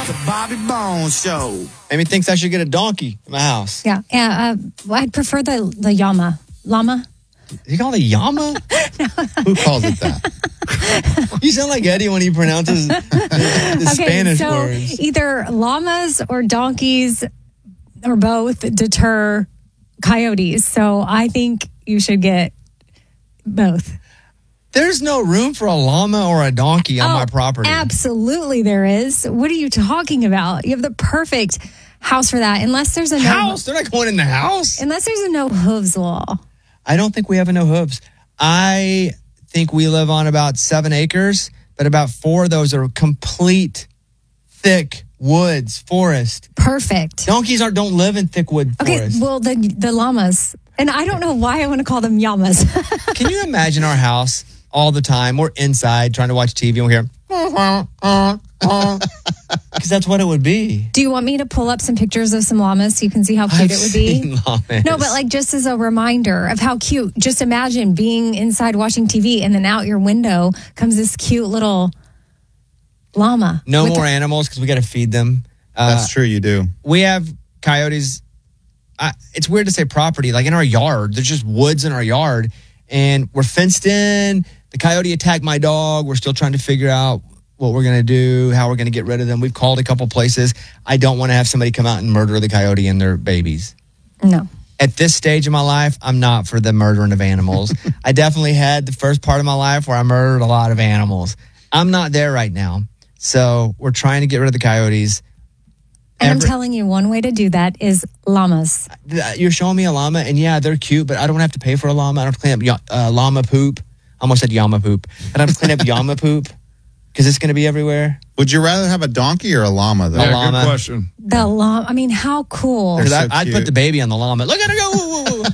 The Bobby Bones Show. Amy thinks I should get a donkey in my house. Yeah. I'd prefer the llama. Llama? You call it a llama? Who calls it that? You sound like Eddie when he pronounces the Spanish words. Either llamas or donkeys or both deter coyotes. So I think you should get both. There's no room for a llama or a donkey on my property. Absolutely there is. What are you talking about? You have the perfect house for that. Unless there's a house? They're not going in the house. Unless there's a no hooves law. I don't think we have a no hooves. I think we live on about 7 acres, but about 4 of those are complete thick woods, forest. Perfect. Donkeys don't live in thick wood forest. Okay, well, the llamas. And I don't know why I want to call them llamas. Can you imagine our house all the time? We're inside trying to watch TV and we hear, because that's what it would be. Do you want me to pull up some pictures of some llamas so you can see how cute it would be? Llamas. No, but like just as a reminder of how cute. Just imagine being inside watching TV and then out your window comes this cute little llama. No more animals because we got to feed them. That's true, you do. We have coyotes. It's weird to say property, like in our yard. There's just woods in our yard and we're fenced in. The coyote attacked my dog. We're still trying to figure out what we're going to do, how we're going to get rid of them. We've called a couple places. I don't want to have somebody come out and murder the coyote and their babies. No. At this stage of my life, I'm not for the murdering of animals. I definitely had the first part of my life where I murdered a lot of animals. I'm not there right now. So we're trying to get rid of the coyotes. And I'm telling you, one way to do that is llamas. You're showing me a llama, and yeah, they're cute, but I don't have to pay for a llama. I don't have to clean up llama poop. I almost said llama poop. I don't have to clean up llama poop because it's going to be everywhere. Would you rather have a donkey or a llama, though? A llama. Good question. The llama. I mean, how cool. I'd put the baby on the llama. Look at her go.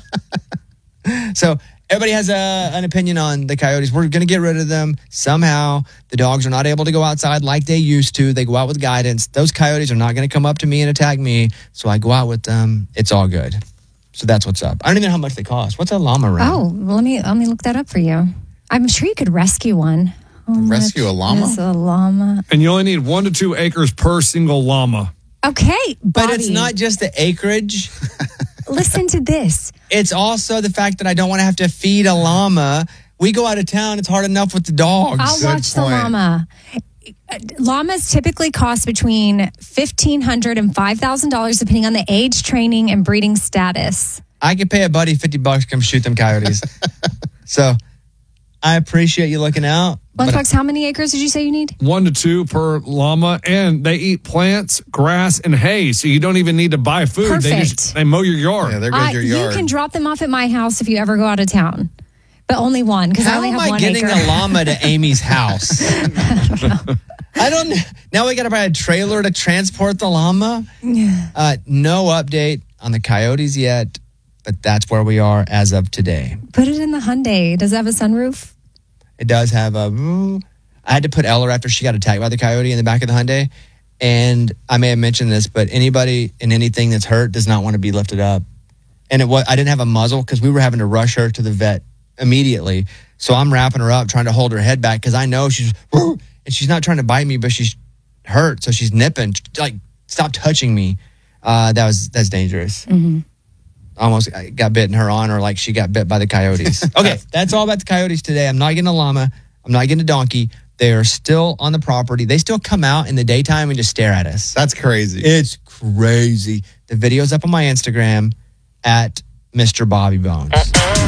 So everybody has an opinion on the coyotes. We're going to get rid of them somehow. The dogs are not able to go outside like they used to. They go out with guidance. Those coyotes are not going to come up to me and attack me. So I go out with them. It's all good. So that's what's up. I don't even know how much they cost. What's a llama run? Oh, well, let me look that up for you. I'm sure you could rescue one. Rescue a llama? Is a llama. And you only need 1 to 2 acres per single llama. Okay, Bobby. But it's not just the acreage. Listen to this. It's also the fact that I don't want to have to feed a llama. We go out of town. It's hard enough with the dogs. I'll watch the llama. Llamas typically cost between $1,500 and $5,000 depending on the age, training, and breeding status. I could pay a buddy $50 to come shoot them coyotes. So I appreciate you looking out. Lunchbox, how many acres did you say you need? 1 to 2 per llama, and they eat plants, grass, and hay, so you don't even need to buy food. Perfect. They mow your yard. Yeah, there goes your yard. You can drop them off at my house if you ever go out of town, but only one because I How only am have I 1 getting acre. a llama to Amy's house? I don't. Now we got to buy a trailer to transport the llama. No update on the coyotes yet, but that's where we are as of today. Put it in the Hyundai. Does it have a sunroof? It does have a. I had to put Eller after she got attacked by the coyote in the back of the Hyundai, and I may have mentioned this, but anybody in anything that's hurt does not want to be lifted up. And I didn't have a muzzle because we were having to rush her to the vet immediately. So I'm wrapping her up, trying to hold her head back because I know she's not trying to bite me, but she's hurt, so she's nipping. Like, stop touching me. That's dangerous. Mm-hmm. Almost got bitten her on, or like she got bit by the coyotes. Okay, that's all about the coyotes today. I'm not getting a llama. I'm not getting a donkey. They are still on the property. They still come out in the daytime and just stare at us. That's crazy. It's crazy. The video's up on my Instagram at Mr. Bobby Bones.